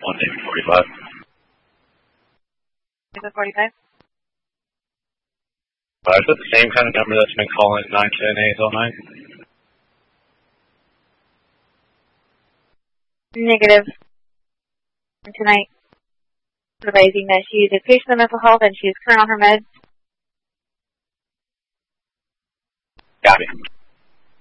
1 David 45. David 45. Is that the same kind of number that's been calling 910 A's all night? Negative. Tonight, advising that she is a patient of mental health and she is current on her meds. Got it.